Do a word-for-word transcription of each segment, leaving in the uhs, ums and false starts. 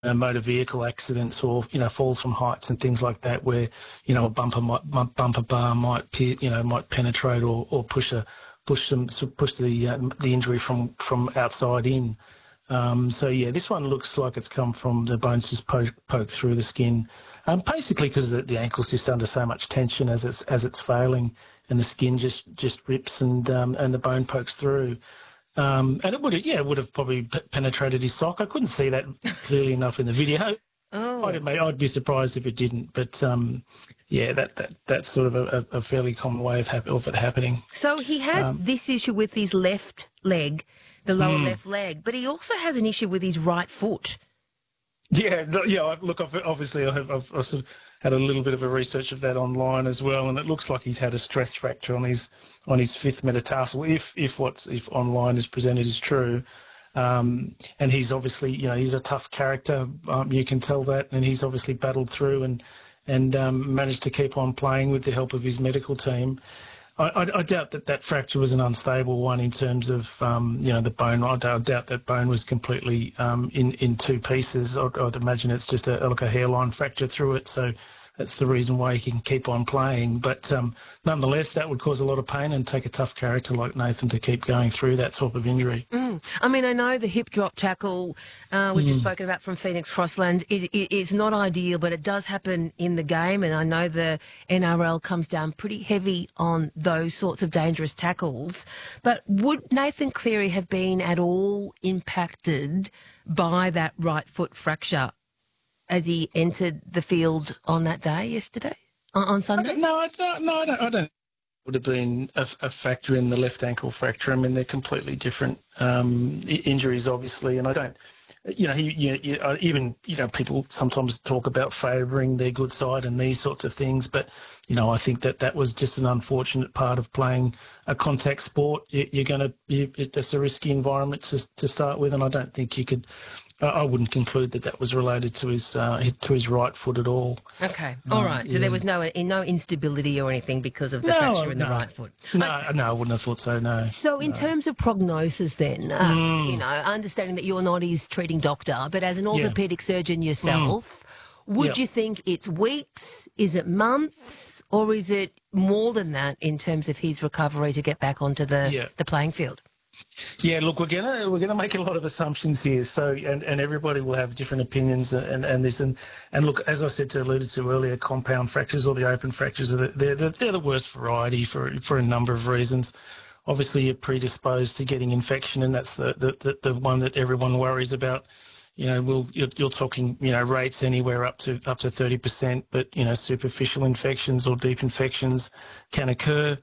uh, motor vehicle accidents or, you know, falls from heights and things like that where, you know, a bumper might, bumper bar might, you know, might penetrate or, or push a push them push the uh, the injury from from outside in. Um, so yeah, this one looks like it's come from the bones just poke, poke through the skin, um, basically because the, the ankle's just under so much tension as it's as it's failing, and the skin just just rips and um, and the bone pokes through. Um, and it would have, yeah, it would have probably p- penetrated his sock. I couldn't see that clearly enough in the video. Oh. I'd, I'd be surprised if it didn't. But, um, yeah, that, that that's sort of a, a fairly common way of, hap- of it happening. So he has um, this issue with his left leg, the lower mm. left leg, but he also has an issue with his right foot. Yeah, yeah. Look, obviously I have, I've, I've sort of had a little bit of a research of that online as well, and it looks like he's had a stress fracture on his on his fifth metatarsal. If if what's if online is presented is true, um, and he's obviously, you know, he's a tough character. Um, you can tell that, and he's obviously battled through and and um, managed to keep on playing with the help of his medical team. I, I, I doubt that that fracture was an unstable one in terms of, um, you know, the bone. I doubt, doubt that bone was completely um, in, in two pieces. I'd, I'd imagine it's just a, like a hairline fracture through it, so that's the reason why he can keep on playing. But um, nonetheless, that would cause a lot of pain and take a tough character like Nathan to keep going through that sort of injury. Mm. I mean, I know the hip drop tackle uh, we've mm. just spoken about from Phoenix Crossland, it, it, it's not ideal, but it does happen in the game, and I know the N R L comes down pretty heavy on those sorts of dangerous tackles. But would Nathan Cleary have been at all impacted by that right foot fracture as he entered the field on that day yesterday, on, on Sunday? I no, I don't, no, I don't. I don't. It would have been a, a factor in the left ankle fracture. I mean, they're completely different um, injuries, obviously, and I don't. You know, he, you, you, even you know, people sometimes talk about favouring their good side and these sorts of things, but you know, I think that that was just an unfortunate part of playing a contact sport. You, you're going to, you, it's a risky environment to to start with, and I don't think you could. I wouldn't conclude that that was related to his uh, to his right foot at all. Okay, all um, right. So yeah. There was no no instability or anything because of the no, fracture in no. the right foot. No, okay. no, I wouldn't have thought so. No. So in no. terms of prognosis, then, uh, mm. you know, understanding that you're not his treating doctor, but as an orthopaedic yeah. surgeon yourself, mm. would yep. you think it's weeks? Is it months? Or is it more than that in terms of his recovery to get back onto the yeah. the playing field? Yeah, look, we're gonna we're gonna make a lot of assumptions here. So, and, and everybody will have different opinions and, and this and and look, as I said to alluded to earlier, compound fractures or the open fractures are the, they're the, they're the worst variety for for a number of reasons. Obviously, you're predisposed to getting infection, and that's the the, the, the one that everyone worries about. You know, we'll, you're, you're talking, you know, rates anywhere up to up to thirty percent, but you know, superficial infections or deep infections can occur.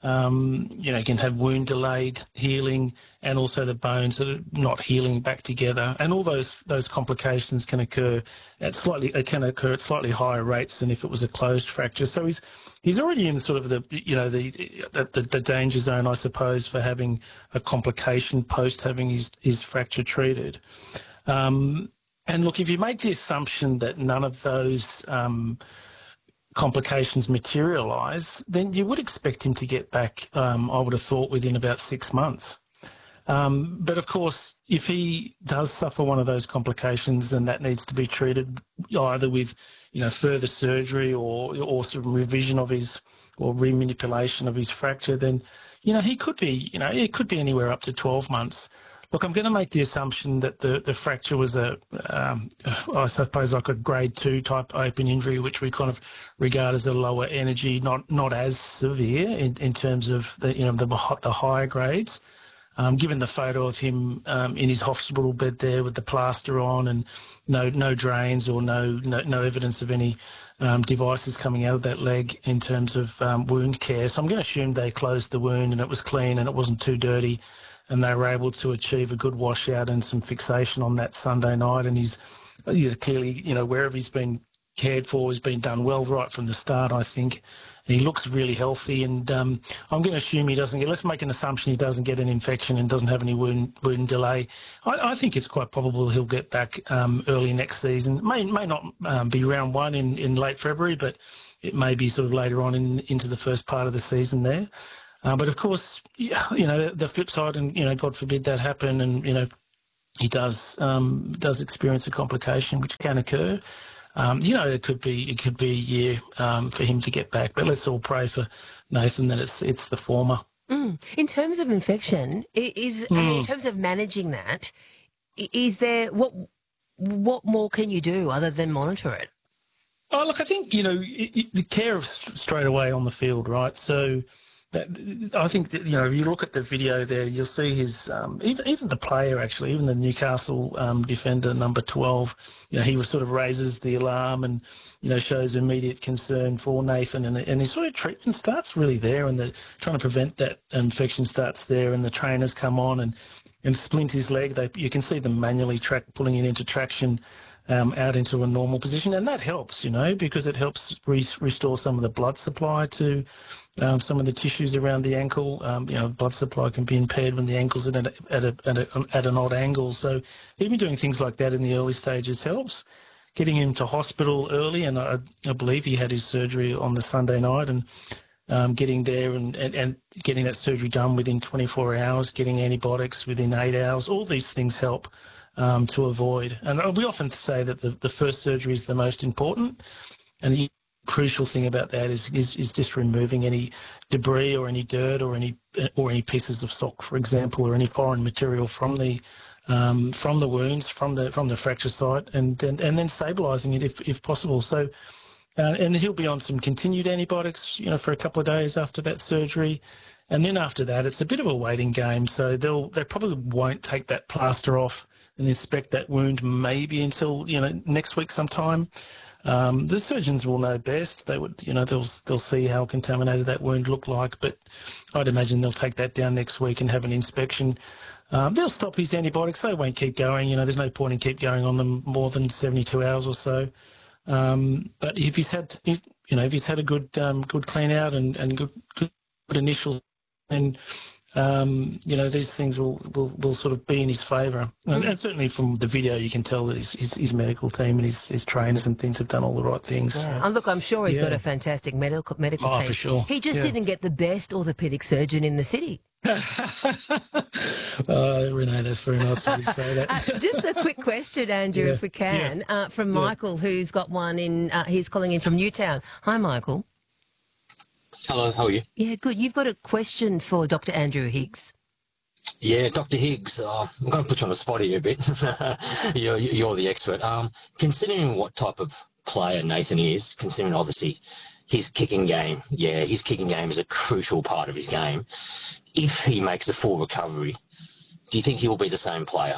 Um, you know, you can have wound delayed healing, and also the bones that are not healing back together, and all those those complications can occur at slightly it can occur at slightly higher rates than if it was a closed fracture. So he's he's already in sort of the you know the the, the danger zone, I suppose, for having a complication post having his his fracture treated. Um, and look, if you make the assumption that none of those um, complications materialise, then you would expect him to get back, um, I would have thought, within about six months. Um, but, of course, if he does suffer one of those complications, and that needs to be treated either with, you know, further surgery or, or some revision of his or remanipulation of his fracture, then, you know, he could be, you know, it could be anywhere up to twelve months. Look, I'm going to make the assumption that the, the fracture was a, um, I suppose, like a grade two type open injury, which we kind of regard as a lower energy, not not as severe in, in terms of the you know the the higher grades. Um, given the photo of him um, in his hospital bed there with the plaster on and no no drains or no no, no evidence of any um, devices coming out of that leg in terms of um, wound care, so I'm going to assume they closed the wound and it was clean and it wasn't too dirty, and they were able to achieve a good washout and some fixation on that Sunday night. And he's you know, clearly, you know, wherever he's been cared for has been done well right from the start, I think. And he looks really healthy, and um, I'm going to assume he doesn't get, let's make an assumption he doesn't get an infection and doesn't have any wound, wound delay. I, I think it's quite probable he'll get back um, early next season. It may, may not um, be round one in, in late February, but it may be sort of later on in, into the first part of the season there. Uh, but of course, yeah, you know, the, the flip side, and you know, God forbid that happen, and you know, he does um, does experience a complication, which can occur. Um, you know, it could be it could be a year um, for him to get back. But let's all pray for Nathan that it's it's the former. Mm. In terms of infection, i- is I mean, in terms of managing that, i- is there what what more can you do other than monitor it? Oh, look, I think, you know, it, it, the care of st- straight away on the field, right? So that, I think that, you know, if you look at the video there, you'll see his, um, even, even the player, actually, even the Newcastle um, defender, number twelve, you know, he was sort of raises the alarm and, you know, shows immediate concern for Nathan. And, and his sort of treatment starts really there, and the trying to prevent that infection starts there, and the trainers come on and, and splint his leg. They, you can see them manually track, pulling it into traction, Um, out into a normal position, and that helps, you know, because it helps re- restore some of the blood supply to um, some of the tissues around the ankle. Um, you know, blood supply can be impaired when the ankle's at a, at a, at, a, at an odd angle. So even doing things like that in the early stages helps. Getting him to hospital early, and I, I believe he had his surgery on the Sunday night, and um, getting there and, and, and getting that surgery done within twenty-four hours, getting antibiotics within eight hours, all these things help Um, to avoid. And we often say that the, the first surgery is the most important, and the crucial thing about that is, is is just removing any debris or any dirt or any or any pieces of sock, for example, or any foreign material from the um, from the wounds, from the from the fracture site, and and, and then stabilising it if if possible. So. Uh, and he'll be on some continued antibiotics, you know, for a couple of days after that surgery. And then after that, it's a bit of a waiting game. So they'll, they probably won't take that plaster off and inspect that wound maybe until, you know, next week sometime. Um, the surgeons will know best. They would, you know, they'll, they'll see how contaminated that wound looked like. But I'd imagine they'll take that down next week and have an inspection. Um, they'll stop his antibiotics. They won't keep going. You know, there's no point in keep going on them more than seventy-two hours or so. Um, but if he's had, you know, if he's had a good, um, good clean out and, and good, good, good initial, then, um, you know, these things will, will, will sort of be in his favour. And, and certainly from the video, you can tell that his, his, his medical team and his, his trainers and things have done all the right things. Yeah. So, and look, I'm sure he's yeah. got a fantastic medical medical Oh, team. for sure. He just Yeah. didn't get the best orthopaedic surgeon in the city. uh, Renee, that's very nice of you to say that. Uh, just a quick question, Andrew, Yeah, if we can, yeah, uh, from yeah. Michael, who's got one in, uh, he's calling in from Newtown. Hi, Michael. Hello, how are you? Yeah, good. You've got a question for Doctor Andrew Higgs. Yeah, Doctor Higgs, uh, I'm going to put you on the spot here a bit. you're, you're the expert. Um, considering what type of player Nathan is, considering obviously his kicking game, yeah, his kicking game is a crucial part of his game. If he makes a full recovery, do you think he will be the same player?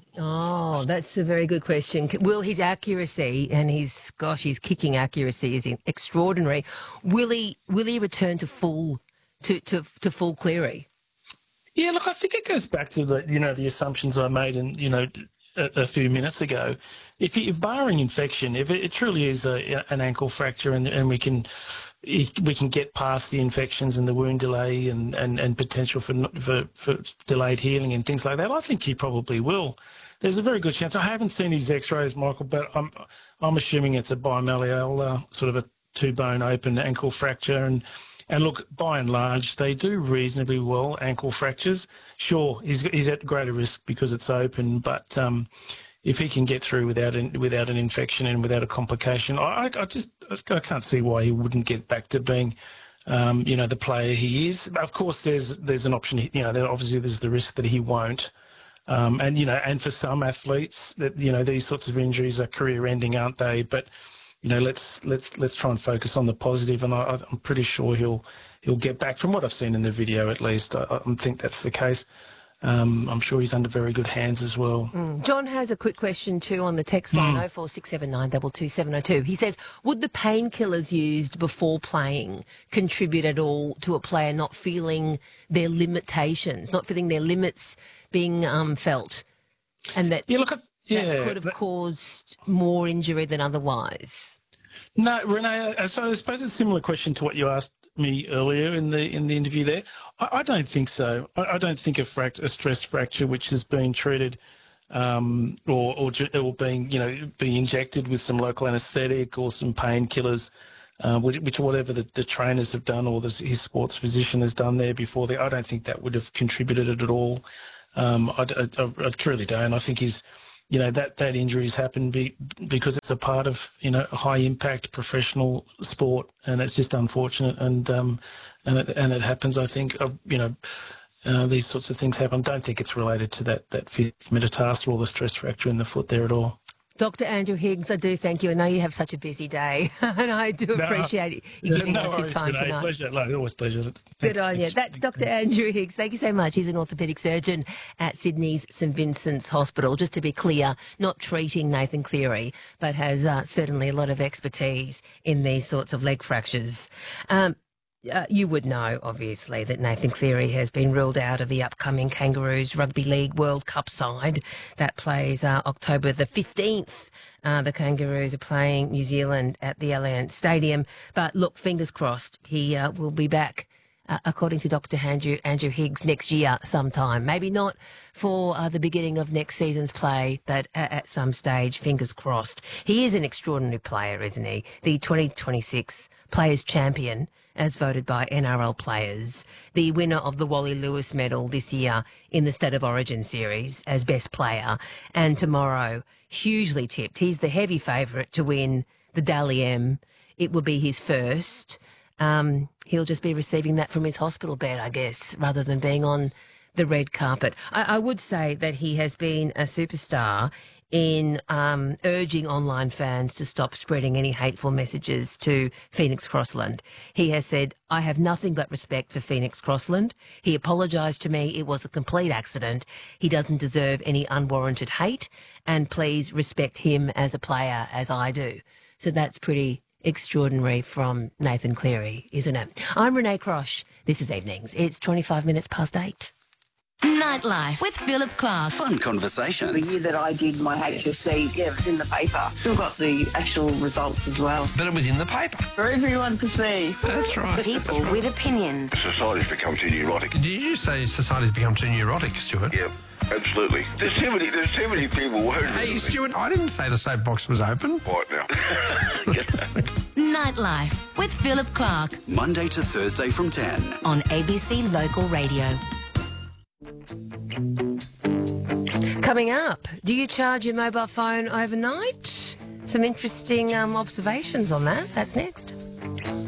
Oh, that's a very good question. Will his accuracy and his, gosh, his kicking accuracy is extraordinary. Will he, will he return to full, to, to, to full Cleary? Yeah, look, I think it goes back to the, you know, the assumptions I made in, you know, a, a few minutes ago. If, if barring infection, if it, it truly is a, an ankle fracture and, and we can we can get past the infections and the wound delay and, and, and potential for, for for delayed healing and things like that, I think he probably will. There's a very good chance. I haven't seen his X-rays, Michael, but I'm I'm assuming it's a bimalleolar, uh, sort of a two-bone open ankle fracture. And and look, by and large, they do reasonably well, ankle fractures. Sure, he's he's at greater risk because it's open, but um, if he can get through without an, without an infection and without a complication, I, I just I can't see why he wouldn't get back to being, um, you know, the player he is. Of course, there's there's an option. You know, there, obviously there's the risk that he won't. Um, and you know, and for some athletes, that you know, these sorts of injuries are career-ending, aren't they? But you know, let's let's let's try and focus on the positive, and I, I'm pretty sure he'll he'll get back. From what I've seen in the video, at least, I, I think that's the case. Um, I'm sure he's under very good hands as well. Mm. John has a quick question too on the text line oh four six seven nine two two seven oh two. He says, would the painkillers used before playing contribute at all to a player not feeling their limitations, not feeling their limits being um, felt, and that, yeah, look, I, yeah, that could have but, caused more injury than otherwise? No, Renee, so I suppose it's a similar question to what you asked me earlier in the in the interview there. I, I don't think so. I, I don't think a, fract- a stress fracture which has been treated um, or, or or being, you know, being injected with some local anaesthetic or some painkillers, uh, which, which whatever the, the trainers have done or the, his sports physician has done there before, they, I don't think that would have contributed at all. Um, I, I, I truly don't. I think he's, you know, that, that injury's happened be, because it's a part of, you know, a high impact professional sport, and it's just unfortunate. And um, and it, and it happens. I think, uh, you know, uh, these sorts of things happen. I don't think it's related to that that fifth metatarsal or the stress fracture in the foot there at all. Doctor Andrew Higgs, I do thank you. I know you have such a busy day, and I do No, appreciate you giving no us your worries, time Renee. tonight. Pleasure. No, always pleasure. Thanks, Good on you. thanks. That's Doctor Andrew Higgs. Thank you so much. He's an orthopaedic surgeon at Sydney's St Vincent's Hospital. Just to be clear, not treating Nathan Cleary, but has uh, certainly a lot of expertise in these sorts of leg fractures. Um, Uh, you would know, obviously, that Nathan Cleary has been ruled out of the upcoming Kangaroos Rugby League World Cup side. That plays uh, October the fifteenth. Uh, the Kangaroos are playing New Zealand at the Allianz Stadium. But look, fingers crossed, he uh, will be back, uh, according to Doctor Andrew, Andrew Higgs, next year sometime. Maybe not for uh, the beginning of next season's play, but at, at some stage, fingers crossed. He is an extraordinary player, isn't he? The twenty twenty-six Players' Champion, as voted by N R L players, the winner of the Wally Lewis medal this year in the State of Origin series as best player, and tomorrow, hugely tipped. He's the heavy favourite to win the Dally M. It will be his first. Um, he'll just be receiving that from his hospital bed, I guess, rather than being on the red carpet. I, I would say that he has been a superstar in um, urging online fans to stop spreading any hateful messages to Phoenix Crossland. He has said, I have nothing but respect for Phoenix Crossland. He apologised to me. It was a complete accident. He doesn't deserve any unwarranted hate, and please respect him as a player as I do. So that's pretty extraordinary from Nathan Cleary, isn't it? I'm Renee Crosh. This is Evenings. It's twenty-five minutes past eight. Nightlife with Philip Clark. Fun conversations. The year that I did my H S C, yeah, it was in the paper. Still got the actual results as well. But it was in the paper. For everyone to see. That's right. People That's right. with opinions. Society's become too neurotic. Did you say society's become too neurotic, Stuart? Yeah, absolutely. There's too many. There's too many people worried. Hey, Stuart, I didn't say the soapbox was open. Quiet now. Nightlife with Philip Clark Monday to Thursday from ten. on A B C Local Radio. Coming up, do you charge your mobile phone overnight? Some interesting um, observations on that. That's next.